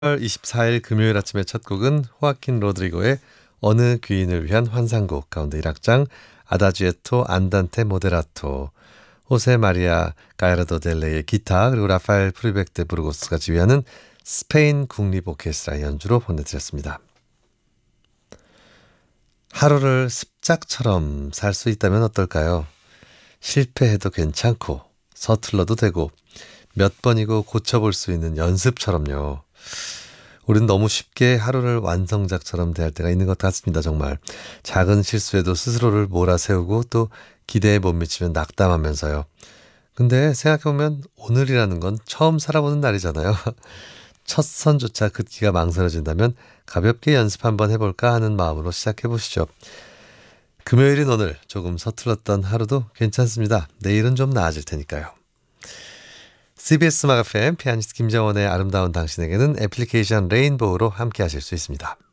10월 24일 금요일 아침의 첫 곡은 호아킨 로드리고의 어느 귀인을 위한 환상곡 가운데 1악장 아다지에토 안단테 모데라토, 호세 마리아 가이라도 델레의 기타, 그리고 라파엘 프리벡 데 부르고스가 지휘하는 스페인 국립 오케스트라 연주로 보내드렸습니다. 하루를 습작처럼 살 수 있다면 어떨까요? 실패해도 괜찮고 서툴러도 되고 몇 번이고 고쳐볼 수 있는 연습처럼요. 우린 너무 쉽게 하루를 완성작처럼 대할 때가 있는 것 같습니다. 정말 작은 실수에도 스스로를 몰아세우고 또 기대에 못 미치면 낙담하면서요. 근데 생각해보면 오늘이라는 건 처음 살아보는 날이잖아요. 첫 선조차 긋기가 망설여진다면 가볍게 연습 한번 해볼까 하는 마음으로 시작해보시죠. 금요일인 오늘 조금 서툴렀던 하루도 괜찮습니다. 내일은 좀 나아질 테니까요. CBS 음악 FM 피아니스트 김정원의 아름다운 당신에게는 애플리케이션 레인보우로 함께 하실 수 있습니다.